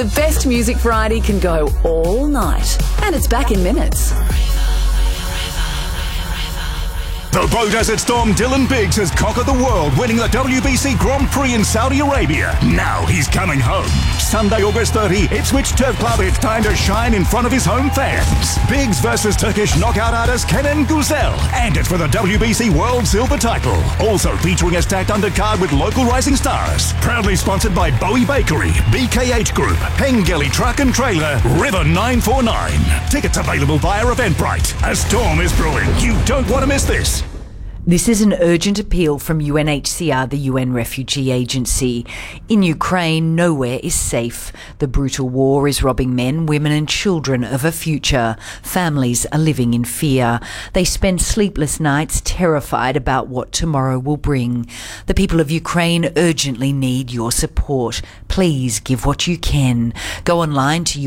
The best music variety can go all night, and it's back in minutes. The Boat Desert Storm Dylan Biggs has conquered the world, winning the WBC Grand Prix in Saudi Arabia. Now he's coming home. Sunday, August 30, Ipswich Turf Club, it's time to shine in front of his home fans. Biggs versus Turkish knockout artist Kenan Güzel. And it's for the WBC World Silver title. Also featuring a stacked undercard with local rising stars. Proudly sponsored by Bowie Bakery, BKH Group, Pengelly Truck and Trailer, River 949. Tickets available via Eventbrite. A storm is brewing. You don't want to miss this. This is an urgent appeal from UNHCR, the UN Refugee Agency. In Ukraine, nowhere is safe. The brutal war is robbing men, women and children of a future. Families are living in fear. They spend sleepless nights terrified about what tomorrow will bring. The people of Ukraine urgently need your support. Please give what you can. Go online to